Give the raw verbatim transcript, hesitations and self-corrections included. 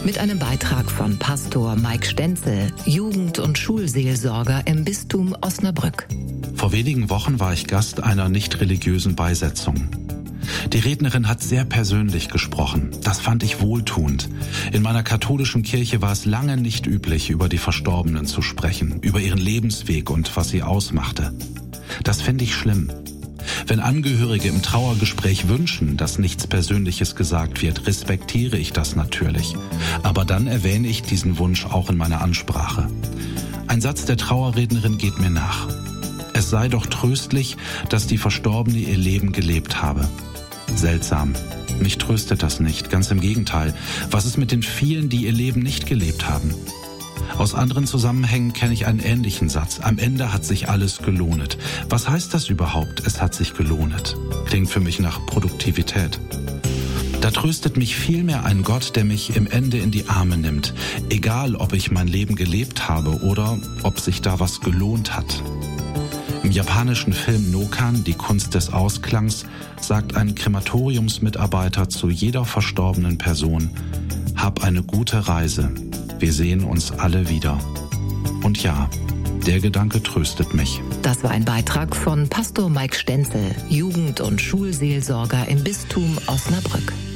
Mit einem Beitrag von Pastor Mike Stenzel, Jugend- und Schulseelsorger im Bistum Osnabrück. Vor wenigen Wochen war ich Gast einer nicht religiösen Beisetzung. Die Rednerin hat sehr persönlich gesprochen. Das fand ich wohltuend. In meiner katholischen Kirche war es lange nicht üblich, über die Verstorbenen zu sprechen, über ihren Lebensweg und was sie ausmachte. Das finde ich schlimm. Wenn Angehörige im Trauergespräch wünschen, dass nichts Persönliches gesagt wird, respektiere ich das natürlich. Aber dann erwähne ich diesen Wunsch auch in meiner Ansprache. Ein Satz der Trauerrednerin geht mir nach. Es sei doch tröstlich, dass die Verstorbene ihr Leben gelebt habe. Seltsam. Mich tröstet das nicht, ganz im Gegenteil. Was ist mit den vielen, die ihr Leben nicht gelebt haben? Aus anderen Zusammenhängen kenne ich einen ähnlichen Satz. Am Ende hat sich alles gelohnt. Was heißt das überhaupt, es hat sich gelohnt? Klingt für mich nach Produktivität. Da tröstet mich vielmehr ein Gott, der mich im Ende in die Arme nimmt. Egal, ob ich mein Leben gelebt habe oder ob sich da was gelohnt hat. Im japanischen Film Nokan, die Kunst des Ausklangs, sagt ein Krematoriumsmitarbeiter zu jeder verstorbenen Person: Hab eine gute Reise. Wir sehen uns alle wieder. Und ja, der Gedanke tröstet mich. Das war ein Beitrag von Pastor Mike Stenzel, Jugend- und Schulseelsorger im Bistum Osnabrück.